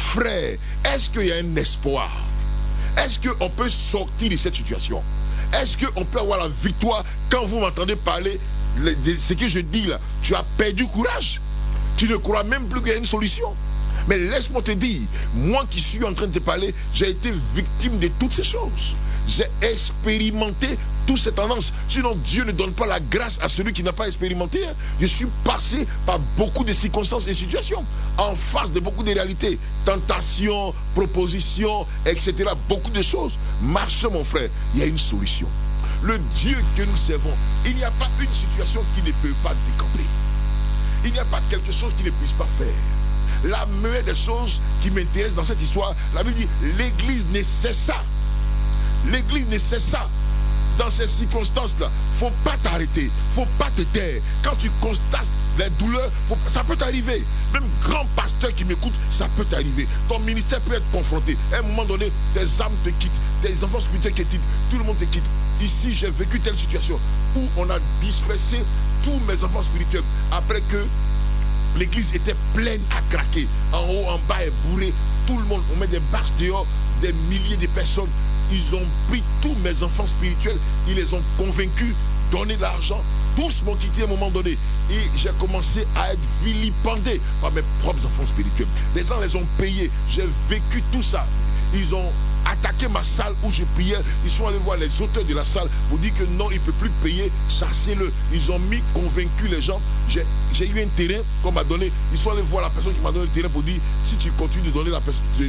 frère, est-ce qu'il y a un espoir? Est-ce qu'on peut sortir de cette situation? Est-ce qu'on peut avoir la victoire quand vous m'entendez parler de ce que je dis là? Tu as perdu courage. Tu ne crois même plus qu'il y a une solution. Mais laisse-moi te dire, moi qui suis en train de te parler, j'ai été victime de toutes ces choses. J'ai expérimenté toutes ces tendances. Sinon, Dieu ne donne pas la grâce à celui qui n'a pas expérimenté. Je suis passé par beaucoup de circonstances et situations, en face de beaucoup de réalités, tentations, propositions, etc. Beaucoup de choses. Marche, mon frère, il y a une solution. Le Dieu que nous servons, il n'y a pas une situation qui ne peut pas décamper. Il n'y a pas quelque chose qui ne puisse pas faire. La meilleure des choses qui m'intéresse dans cette histoire, la Bible dit, l'église ne cessa. L'église ne cessa. Dans ces circonstances-là, il ne faut pas t'arrêter, il ne faut pas te taire. Quand tu constates les douleurs, ça peut t'arriver. Même grand pasteur qui m'écoute, ça peut t'arriver. Ton ministère peut être confronté. À un moment donné, tes âmes te quittent, tes enfants spirituels te quittent, tout le monde te quitte. Ici, j'ai vécu telle situation où on a dispersé tous mes enfants spirituels après que l'église était pleine à craquer. En haut, en bas, est bourré. Tout le monde, on met des bâches dehors, des milliers de personnes. Ils ont pris tous mes enfants spirituels, ils les ont convaincus, donné de l'argent. Tous m'ont quitté à un moment donné. Et j'ai commencé à être vilipendé par mes propres enfants spirituels. Les gens les ont payés. J'ai vécu tout ça. Ils ont attaqué ma salle où je priais. Ils sont allés voir les auteurs de la salle pour dire que non, il ne peut plus payer, chassez-le. Ils ont convaincu les gens. J'ai eu un terrain qu'on m'a donné. Ils sont allés voir la personne qui m'a donné le terrain pour dire, si tu continues de donner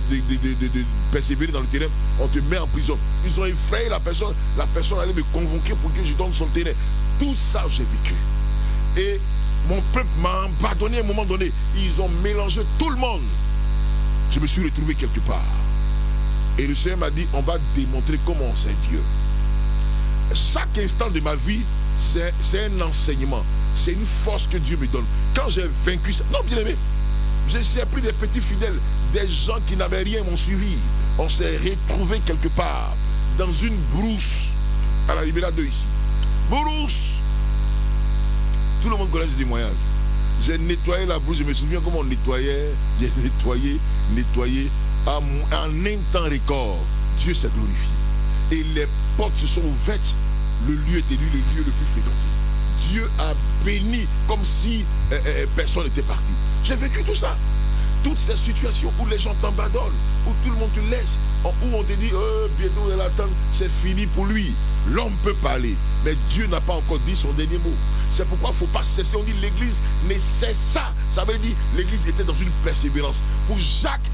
de persévérer dans le terrain, on te met en prison. Ils ont effrayé la personne allait me convoquer pour que je donne son terrain. Tout ça, j'ai vécu. Et mon peuple m'a abandonné à un moment donné. Ils ont mélangé tout le monde. Je me suis retrouvé quelque part. Et le Seigneur m'a dit, on va démontrer comment on sait Dieu. Chaque instant de ma vie, c'est un enseignement. C'est une force que Dieu me donne. Quand j'ai vaincu ça, non, bien aimé, j'ai pris des petits fidèles, des gens qui n'avaient rien m'ont suivi. On s'est retrouvés quelque part, dans une brousse, à la Libéra 2 ici. Brousse. Tout le monde connaît ce témoignage. J'ai nettoyé la brousse, je me souviens comment on nettoyait. J'ai nettoyé. En un temps record, Dieu s'est glorifié. Et les portes se sont ouvertes. Le lieu était le lieu le plus fréquenté. Dieu a béni comme si personne n'était parti. J'ai vécu tout ça. Toutes ces situations où les gens t'abandonnent, où tout le monde te laisse, où on te dit, bientôt il attend, c'est fini pour lui. L'homme peut parler, mais Dieu n'a pas encore dit son dernier mot. C'est pourquoi il ne faut pas cesser. On dit l'église ne cessa. Ça veut dire l'église était dans une persévérance. Pour Jacques,